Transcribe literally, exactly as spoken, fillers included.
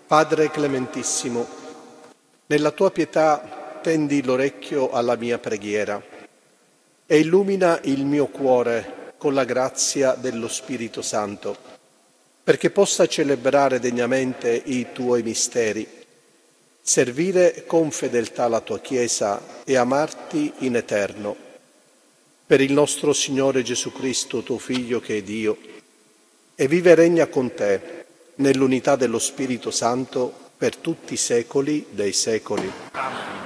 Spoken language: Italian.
Padre clementissimo, nella tua pietà tendi l'orecchio alla mia preghiera e illumina il mio cuore con la grazia dello Spirito Santo, perché possa celebrare degnamente i tuoi misteri, servire con fedeltà la tua Chiesa e amarti in eterno. Per il nostro Signore Gesù Cristo, tuo Figlio che è Dio, e vive e regna con te nell'unità dello Spirito Santo per tutti i secoli dei secoli. Amen.